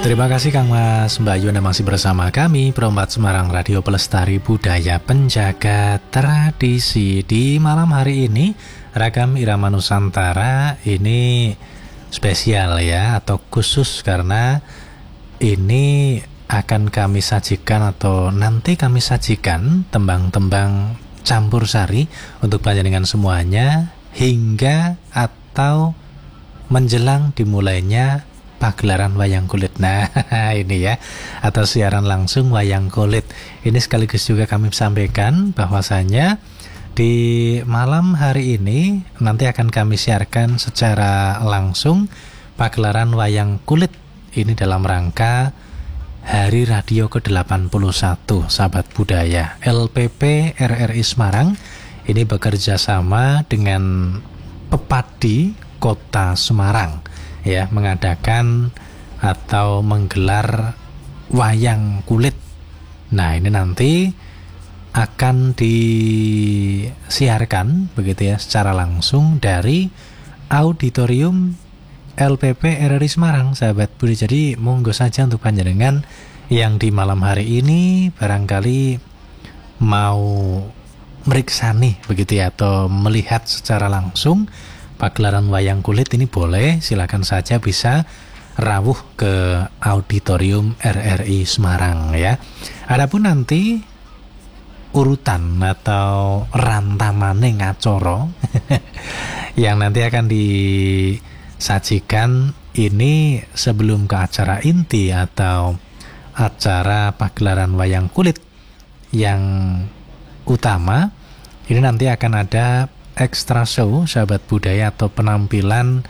Terima kasih Kang Mas. Mbak Ayu, Anda masih bersama kami Perombat Semarang, Radio Pelestari Budaya Penjaga Tradisi. Di malam hari ini Ragam Irama Nusantara ini spesial ya, atau khusus, karena ini akan kami sajikan atau nanti kami sajikan tembang-tembang campur sari untuk panjenengan semuanya hingga atau menjelang dimulainya pagelaran wayang kulit. Nah ini ya, atau siaran langsung wayang kulit. Ini sekaligus juga kami sampaikan bahwasanya di malam hari ini nanti akan kami siarkan secara langsung pagelaran wayang kulit ini dalam rangka Hari Radio ke-81 Sahabat Budaya. LPP RRI Semarang ini bekerja sama dengan Pepadi Kota Semarang ya, mengadakan atau menggelar wayang kulit. Nah ini nanti akan disiarkan begitu ya, secara langsung dari auditorium LPP RRI Semarang, sahabat Budi. Jadi monggo saja untuk panjenengan yang di malam hari ini barangkali mau meriksani begitu ya, atau melihat secara langsung pagelaran wayang kulit ini, boleh, silakan saja bisa rawuh ke auditorium RRI Semarang ya. Adapun nanti urutan atau rantamane ngacoro yang nanti akan disajikan ini sebelum ke acara inti atau acara pagelaran wayang kulit yang utama, ini nanti akan ada extra show sahabat budaya, atau penampilan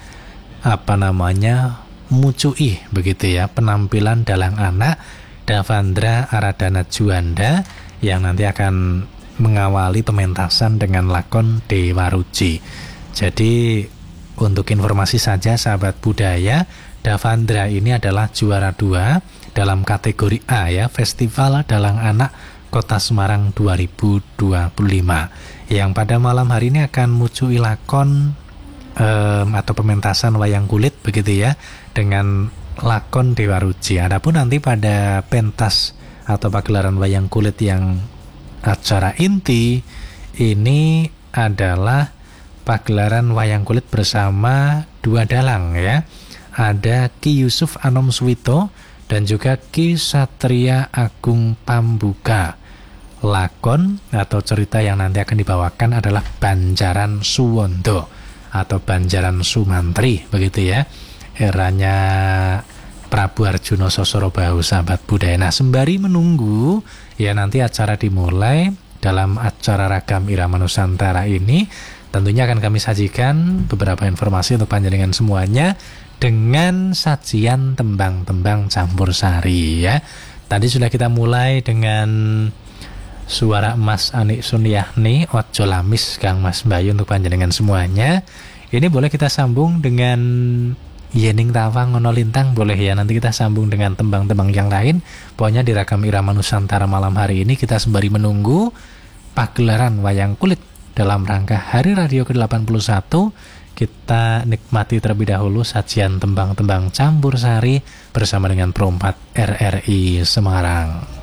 mucui begitu ya, penampilan dalang anak Davandra Aradana Juanda yang nanti akan mengawali pementasan dengan lakon Dewa Ruci. Jadi untuk informasi saja sahabat budaya, Davandra ini adalah juara 2 dalam kategori A ya, Festival Dalang Anak Kota Semarang 2025, yang pada malam hari ini akan mucui lakon atau pementasan wayang kulit begitu ya, dengan lakon Dewa Ruci. Adapun nanti pada pentas atau pagelaran wayang kulit yang acara inti ini adalah pagelaran wayang kulit bersama 2 dalang ya. Ada Ki Yusuf Anom Suwito dan juga Ki Satria Agung Pambuka. Lakon atau cerita yang nanti akan dibawakan adalah Banjaran Suwondo atau Banjaran Sumantri begitu ya, eranya Prabu Arjuna Sosorobahu sahabat budaya. Nah sembari menunggu ya nanti acara dimulai, dalam acara Ragam Irama Nusantara ini tentunya akan kami sajikan beberapa informasi untuk panjenengan semuanya dengan sajian tembang-tembang campur sari ya. Tadi sudah kita mulai dengan suara Mas Anik Sunyahni, Ojo Lamis Kang Mas Bayu untuk panjenengan semuanya. Ini boleh kita sambung dengan Yening Tawang Ono Lintang, boleh ya. Nanti kita sambung dengan tembang-tembang yang lain. Pokoknya di Ragam Irama Nusantara malam hari ini kita sembari menunggu pagelaran wayang kulit dalam rangka Hari Radio ke-81, kita nikmati terlebih dahulu sajian tembang-tembang campur sari bersama dengan Perombat RRI Semarang.